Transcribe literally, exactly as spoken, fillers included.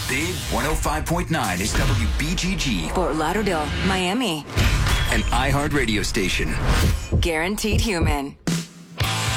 Big one oh five point nine is W B G G. Fort Lauderdale, Miami. An iHeart radio station. Guaranteed Human.